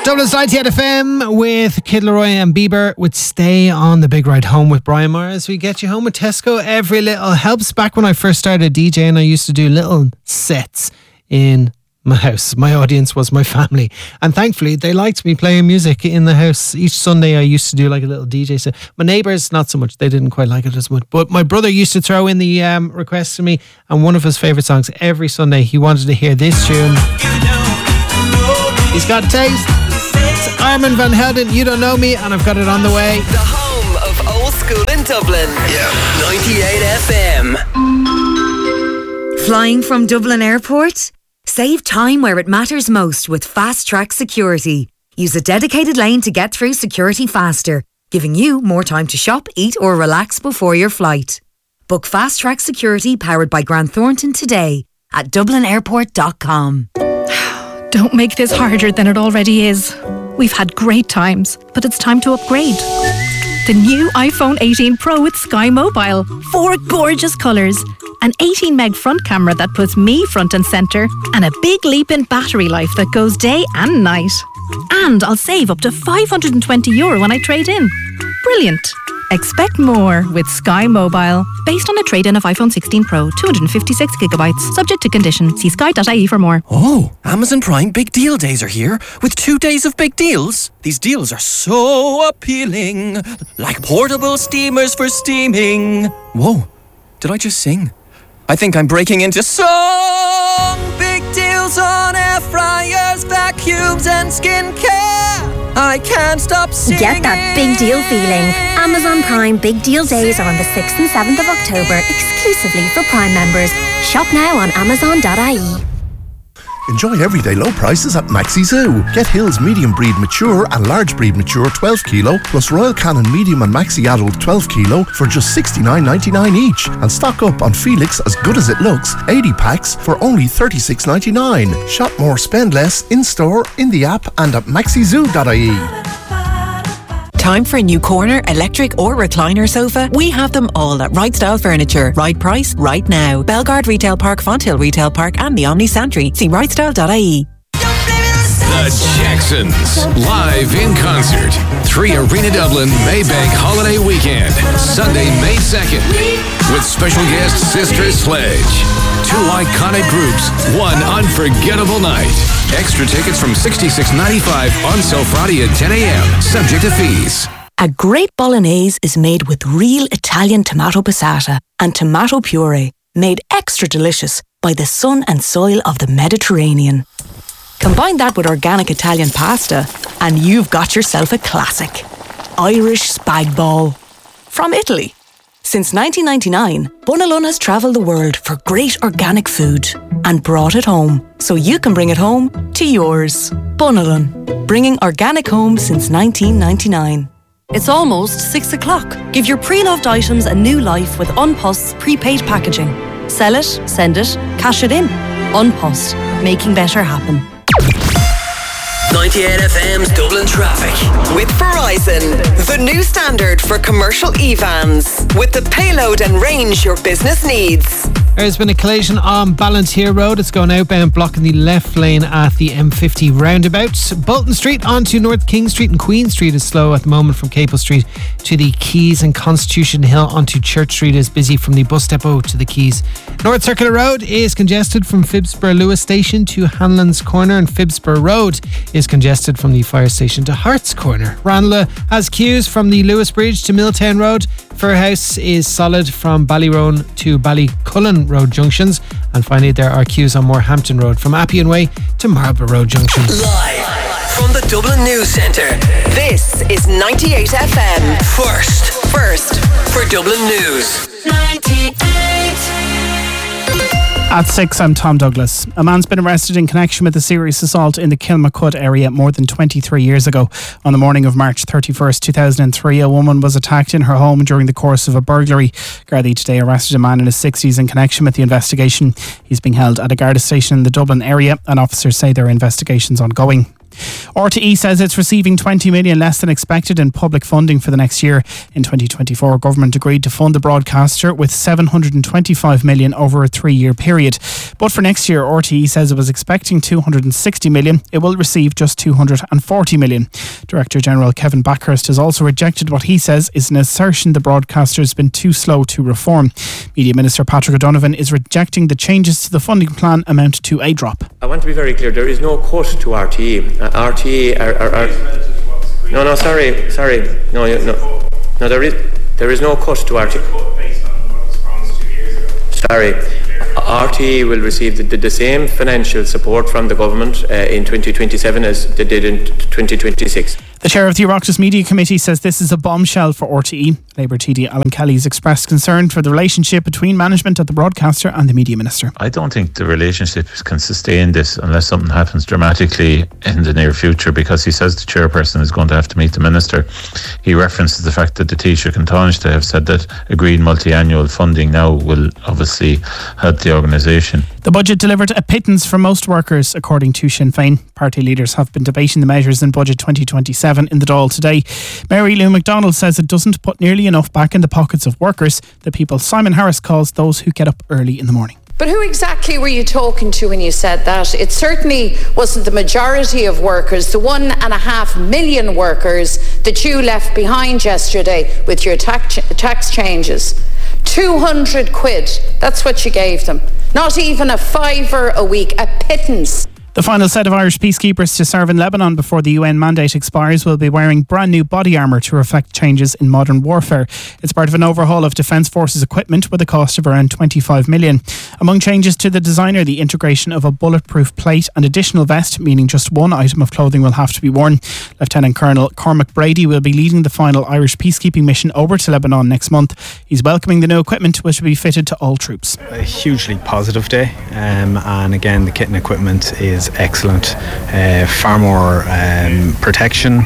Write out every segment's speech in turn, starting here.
Dublin's 98 FM with Kid Laroi and Bieber with Stay on the Big Ride Home with Brian Maher as we get you home with Tesco. Every little helps. Back when I first started DJing, I used to do little sets in my house. My audience was my family, and thankfully they liked me playing music in the house. Each Sunday I used to do like a little DJ set. My neighbours, not so much. They didn't quite like it as much, but my brother used to throw in the requests to me, and one of his favourite songs every Sunday, he wanted to hear this tune. He's got taste. It's Armand van Helden, You Don't Know Me, and I've got it on the way. The home of old school in Dublin. Yeah, 98 FM. Flying from Dublin Airport? Save time where it matters most with Fast Track Security. Use a dedicated lane to get through security faster, giving you more time to shop, eat or relax before your flight. Book Fast Track Security powered by Grant Thornton today at dublinairport.com. Don't make this harder than it already is. We've had great times, but it's time to upgrade. The new iPhone 18 Pro with Sky Mobile. 4 gorgeous colours. An 18 meg front camera that puts me front and centre. And a big leap in battery life that goes day and night. And I'll save up to €520 when I trade in. Brilliant. Expect more with Sky Mobile. Based on a trade-in of iPhone 16 Pro, 256GB. Subject to condition. See sky.ie for more. Oh, Amazon Prime Big Deal Days are here with 2 days of big deals. These deals are so appealing. Like portable steamers for steaming. Whoa, did I just sing? I think I'm breaking into song. Big deals on air fryers, vacuums and skincare. I can't stop singing. Get that big deal feeling. Amazon Prime Big Deal Days are on the 6th and 7th of October, exclusively for Prime members. Shop now on amazon.ie. Enjoy everyday low prices at Maxi Zoo. Get Hills Medium Breed Mature and Large Breed Mature 12 kilo plus Royal Canin Medium and Maxi Adult 12 kilo for just $69.99 each. And stock up on Felix As Good As It Looks 80 packs for only $36.99. Shop more, spend less in store, in the app and at maxizoo.ie. Time for a new corner, electric or recliner sofa? We have them all at Right Style Furniture. Right price, right now. Belgard Retail Park, Fonthill Retail Park and the Omni Santry. See rightstyle.ie. The Jacksons, live in concert. 3 Arena Dublin Maybank Holiday Weekend, Sunday, May 2nd, with special guest Sister Sledge. 2 iconic groups, 1 unforgettable night. Extra tickets from $66.95 on sale Friday at 10 a.m. Subject to fees. A great bolognese is made with real Italian tomato passata and tomato puree, made extra delicious by the sun and soil of the Mediterranean. Combine that with organic Italian pasta and you've got yourself a classic. Irish spag bol. From Italy. Since 1999, Bunalun has travelled the world for great organic food and brought it home so you can bring it home to yours. Bunalun, bringing organic home since 1999. It's almost 6 o'clock. Give your pre-loved items a new life with Unpost's prepaid packaging. Sell it, send it, cash it in. Unpost, making better happen. 98 FM's Dublin Traffic with Verizon, the new standard for commercial e-vans with the payload and range your business needs. There's been a collision on Ballantyre Road. It's going outbound, blocking the left lane at the M50 roundabout. Bolton Street onto North King Street and Queen Street is slow at the moment from Capel Street to the Quays, and Constitution Hill onto Church Street is busy from the bus depot to the Quays. North Circular Road is congested from Phibsborough Lewis Station to Hanlon's Corner, and Phibsborough Road is congested from the fire station to Hart's Corner. Ranelagh has queues from the Lewis Bridge to Milltown Road. Fairhouse is solid from Ballyroan to Ballycullen Road junctions, and finally there are queues on Morehampton Road from Appian Way to Marlborough Road junction. Live from the Dublin News Centre, this is 98 FM. First for Dublin News. 98. At 6, I'm Tom Douglas. A man's been arrested in connection with a serious assault in the Kilmacud area more than 23 years ago. On the morning of March 31st, 2003, a woman was attacked in her home during the course of a burglary. Gardaí today arrested a man in his 60s in connection with the investigation. He's being held at a Garda station in the Dublin area, and officers say their investigation's ongoing. RTE says it's receiving 20 million less than expected in public funding for the next year. In 2024, government agreed to fund the broadcaster with 725 million over a 3-year period. But for next year, RTE says it was expecting 260 million. It will receive just 240 million. Director General Kevin Backhurst has also rejected what he says is an assertion the broadcaster has been too slow to reform. Media Minister Patrick O'Donovan is rejecting the changes to the funding plan amount to a drop. I want to be very clear, there is no cut to RTE. RTE are... Sorry. No, there is no cut to RTE. Sorry. RTE will receive the same financial support from the government in 2027 as they did in 2026. The chair of the Oireachtas Media Committee says this is a bombshell for RTE. Labour TD Alan Kelly has expressed concern for the relationship between management at the broadcaster and the media minister. I don't think the relationship can sustain this unless something happens dramatically in the near future, because he says the chairperson is going to have to meet the minister. He references the fact that the Taoiseach and Taoiseach have said that agreed multi-annual funding now will obviously help the organisation. The budget delivered a pittance for most workers, according to Sinn Féin. Party leaders have been debating the measures in Budget 2027 in the Dáil today. Mary Lou McDonald says it doesn't put nearly enough back in the pockets of workers, the people Simon Harris calls those who get up early in the morning. But who exactly were you talking to when you said that? It certainly wasn't the majority of workers, the 1.5 million workers that you left behind yesterday with your tax changes. 200 quid, that's what you gave them. Not even a fiver a week, a pittance. The final set of Irish peacekeepers to serve in Lebanon before the UN mandate expires will be wearing brand new body armour to reflect changes in modern warfare. It's part of an overhaul of Defence Forces equipment with a cost of around 25 million. Among changes to the design are the integration of a bulletproof plate and additional vest, meaning just one item of clothing will have to be worn. Lieutenant Colonel Cormac Brady will be leading the final Irish peacekeeping mission over to Lebanon next month. He's welcoming the new equipment, which will be fitted to all troops. A hugely positive day, and again the kit and equipment is excellent. Far more protection,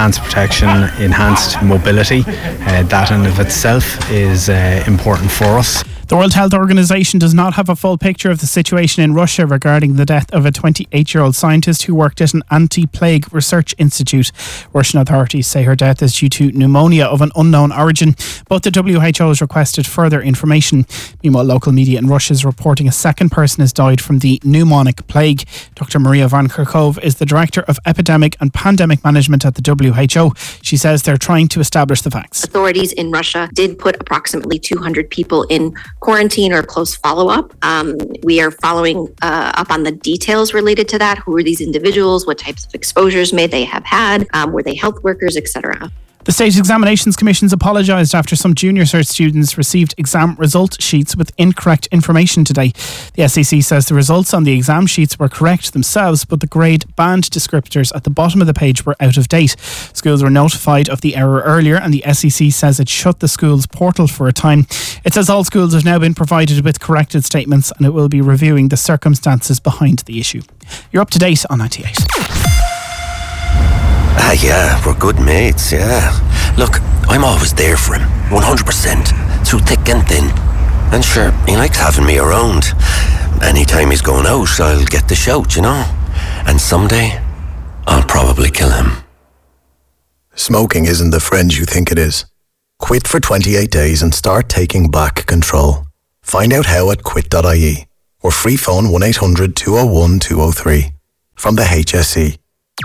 enhanced mobility. That in of itself is important for us. The World Health Organization does not have a full picture of the situation in Russia regarding the death of a 28-year-old scientist who worked at an anti-plague research institute. Russian authorities say her death is due to pneumonia of an unknown origin, but the WHO has requested further information. Meanwhile, local media in Russia is reporting a second person has died from the pneumonic plague. Dr. Maria Van Kerkhove is the Director of Epidemic and Pandemic Management at the WHO. She says they're trying to establish the facts. Authorities in Russia did put approximately 200 people in quarantine or close follow-up. We are following up on the details related to that. Who are these individuals? What types of exposures may they have had? Were they health workers, etc.? The State Examinations Commission's apologised after some junior cert students received exam result sheets with incorrect information today. The SEC says the results on the exam sheets were correct themselves, but the grade band descriptors at the bottom of the page were out of date. Schools were notified of the error earlier, and the SEC says it shut the school's portal for a time. It says all schools have now been provided with corrected statements, and it will be reviewing the circumstances behind the issue. You're up to date on 98. Yeah, we're good mates, yeah. Look, I'm always there for him, 100%, through thick and thin. And sure, he likes having me around. Anytime he's going out, I'll get the shout, you know. And someday, I'll probably kill him. Smoking isn't the friend you think it is. Quit for 28 days and start taking back control. Find out how at quit.ie or free phone 1800 201 203 from the HSE.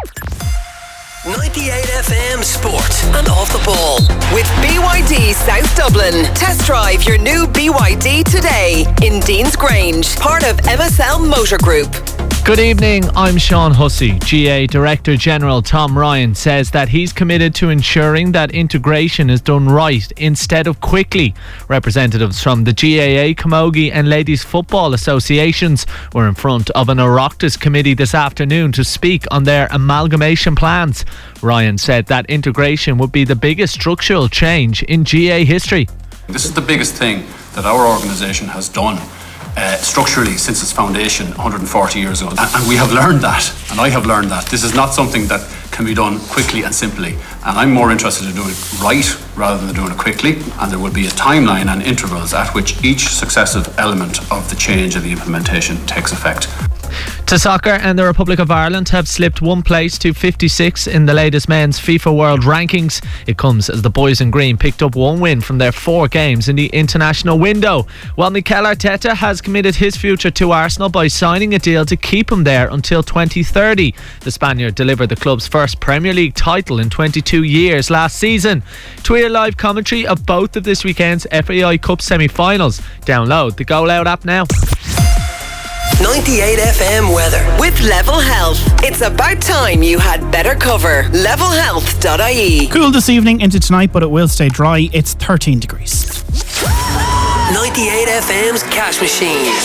98 FM Sport and Off the Ball with BYD South Dublin. Test drive your new BYD today in Dean's Grange, part of MSL Motor Group. Good evening, I'm Sean Hussey. GA Director General Tom Ryan says that he's committed to ensuring that integration is done right instead of quickly. Representatives from the GAA, Camogie and Ladies Football Associations were in front of an Oireachtas committee this afternoon to speak on their amalgamation plans. Ryan said that integration would be the biggest structural change in GAA history. This is the biggest thing that our organisation has done structurally since its foundation 140 years ago. And we have learned that, and I have learned that. This is not something that can be done quickly and simply. And I'm more interested in doing it right rather than doing it quickly. And there will be a timeline and intervals at which each successive element of the change and the implementation takes effect. To soccer, and the Republic of Ireland have slipped one place to 56 in the latest men's FIFA World Rankings. It comes as the boys in green picked up one win from their 4 games in the international window, while Mikel Arteta has committed his future to Arsenal by signing a deal to keep him there until 2030. The Spaniard delivered the club's first Premier League title in 22 years last season. To hear live commentary of both of this weekend's FAI Cup semi-finals, download the Go Loud app now. 98 FM weather with Level Health. It's about time you had better cover. Levelhealth.ie. Cool this evening into tonight, but it will stay dry. It's 13 degrees. 98 FM's Cash Machine.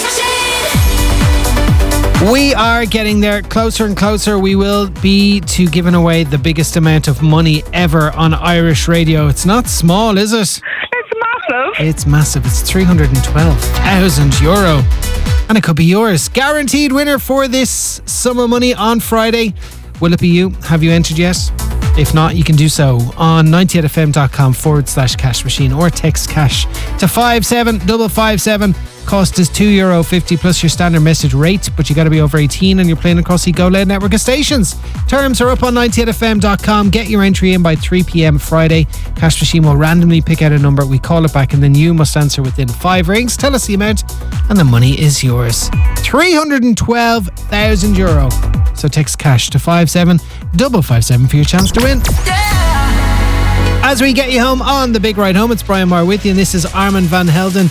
We are getting there, closer and closer. We will be to giving away the biggest amount of money ever on Irish radio. It's not small, is it? It's massive. It's massive. It's €312,000. And it could be yours. Guaranteed winner for this summer money on Friday. Will it be you? Have you entered yet? If not, you can do so on 98fm.com/cash machine or text cash to 57557. Cost is €2.50 plus your standard message rate, but you got to be over 18 and you're playing across the Go Loud network of stations. Terms are up on 98fm.com. Get your entry in by 3 p.m. Friday. Cash Machine will randomly pick out a number. We call it back and then you must answer within 5 rings. Tell us the amount and the money is yours. €312,000. So text cash to 57557 for your chance to win. As we get you home on the big ride home, it's Brian Maher with you, and this is Armand Van Helden